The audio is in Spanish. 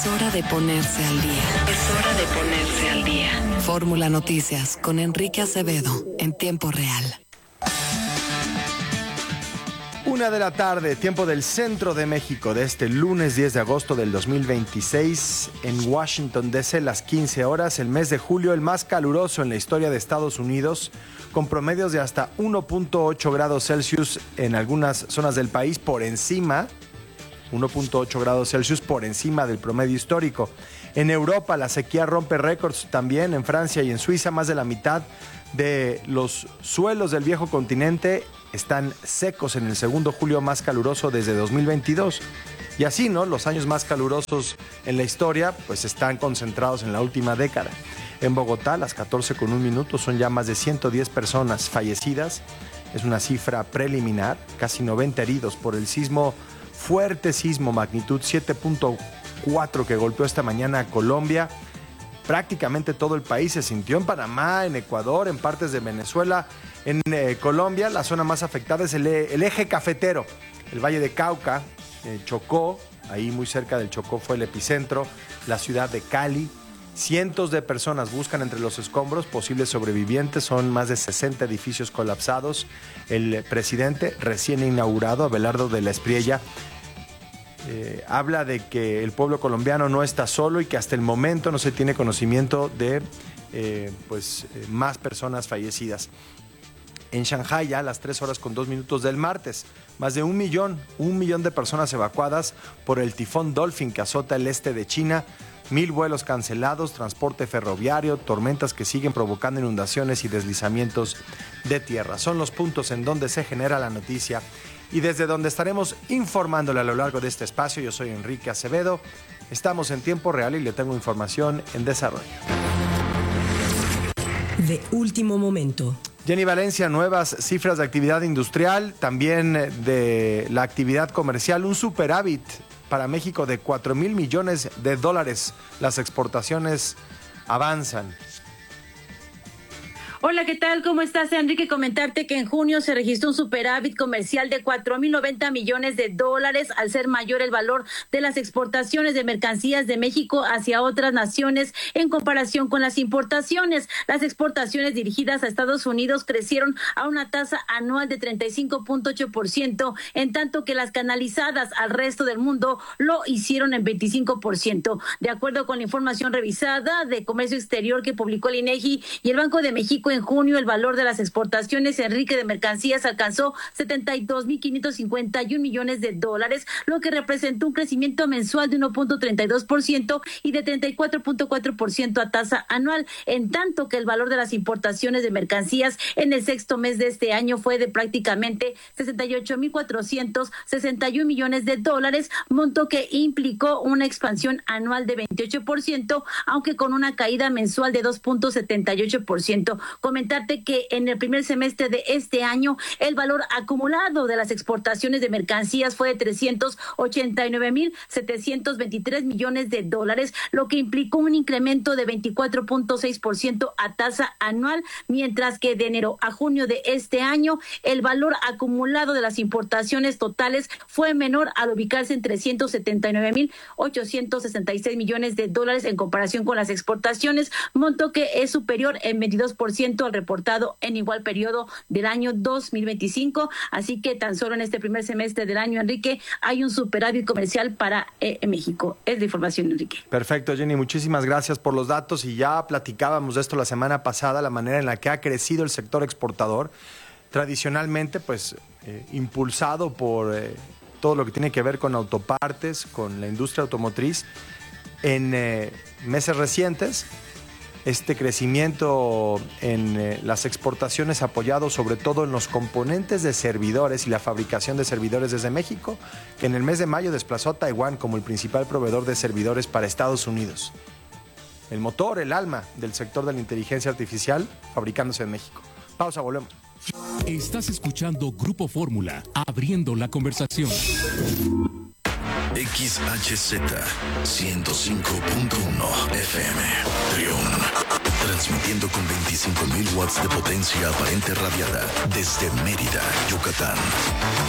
Es hora de ponerse al día. Es hora de ponerse al día. Fórmula Noticias con Enrique Acevedo en tiempo real. 1 de la tarde, tiempo del centro de México, de este lunes 10 de agosto del 2026, en Washington DC, las 15 horas, el mes de julio, el más caluroso en la historia de Estados Unidos, con promedios de hasta 1.8 grados Celsius en algunas zonas del país, por encima, 1.8 grados Celsius por encima del promedio histórico. En Europa, la sequía rompe récords también. En Francia y en Suiza, más de la mitad de los suelos del viejo continente están secos en el segundo julio más caluroso desde 2022. Y así, ¿no? Los años más calurosos en la historia, pues están concentrados en la última década. En Bogotá, las 14:01 son ya más de 110 personas fallecidas. Es una cifra preliminar, casi 90 heridos por el fuerte sismo magnitud 7.4 que golpeó esta mañana a Colombia. Prácticamente todo el país se sintió, en Panamá, en Ecuador, en partes de Venezuela. En Colombia, la zona más afectada es el eje cafetero. El Valle de Cauca, Chocó, ahí muy cerca del Chocó fue el epicentro. La ciudad de Cali. Cientos de personas buscan entre los escombros posibles sobrevivientes. Son más de 60 edificios colapsados. El presidente recién inaugurado, Abelardo de la Espriella, habla de que el pueblo colombiano no está solo y que hasta el momento no se tiene conocimiento de más personas fallecidas. En Shanghái, ya a las 3:02 del martes, más de un millón de personas evacuadas por el tifón Dolphin que azota el este de China. 1,000 vuelos cancelados, transporte ferroviario, tormentas que siguen provocando inundaciones y deslizamientos de tierra. Son los puntos en donde se genera la noticia y desde donde estaremos informándole a lo largo de este espacio. Yo soy Enrique Acevedo, estamos en tiempo real y le tengo información en desarrollo. De último momento. Jenny Valencia, nuevas cifras de actividad industrial, también de la actividad comercial, un superávit para México de $4,000 millones. Las exportaciones avanzan. Hola, ¿qué tal? ¿Cómo estás, Enrique? Comentarte que en junio se registró un superávit comercial de $4,090 millones, al ser mayor el valor de las exportaciones de mercancías de México hacia otras naciones en comparación con las importaciones. Las exportaciones dirigidas a Estados Unidos crecieron a una tasa anual de 35.8%, en tanto que las canalizadas al resto del mundo lo hicieron en 25%. De acuerdo con la información revisada de Comercio Exterior que publicó el INEGI y el Banco de México, en junio el valor de las exportaciones, Enrique, de mercancías alcanzó $72,551 millones, lo que representó un crecimiento mensual de 1.32% y de 34.4% a tasa anual, en tanto que el valor de las importaciones de mercancías en el sexto mes de este año fue de prácticamente $68,461 millones, monto que implicó una expansión anual de 28%, aunque con una caída mensual de 2.78%. Comentarte que en el primer semestre de este año el valor acumulado de las exportaciones de mercancías fue de $389,723 millones, lo que implicó un incremento de 24.6% a tasa anual, mientras que de enero a junio de este año el valor acumulado de las importaciones totales fue menor al ubicarse en $379,866 millones en comparación con las exportaciones, monto que es superior en 22% al reportado en igual periodo del año 2025. Así que tan solo en este primer semestre del año, Enrique, hay un superávit comercial para México. Es la información, Enrique. Perfecto, Jenny, muchísimas gracias por los datos. Y ya platicábamos de esto la semana pasada, la manera en la que ha crecido el sector exportador, tradicionalmente impulsado por todo lo que tiene que ver con autopartes, con la industria automotriz. En meses recientes, este crecimiento en las exportaciones apoyado sobre todo en los componentes de servidores y la fabricación de servidores desde México, que en el mes de mayo desplazó a Taiwán como el principal proveedor de servidores para Estados Unidos. El motor, el alma del sector de la inteligencia artificial fabricándose en México. Pausa, volvemos. Estás escuchando Grupo Fórmula, abriendo la conversación. XHZ 105.1 FM Trión, transmitiendo con 25,000 watts de potencia aparente radiada desde Mérida, Yucatán.